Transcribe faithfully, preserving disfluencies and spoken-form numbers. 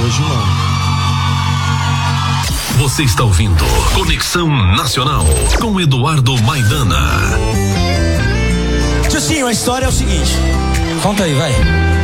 hoje não. Você está ouvindo Conexão Nacional com Eduardo Maidana. Tio, sim, a história é o seguinte. Conta aí, vai.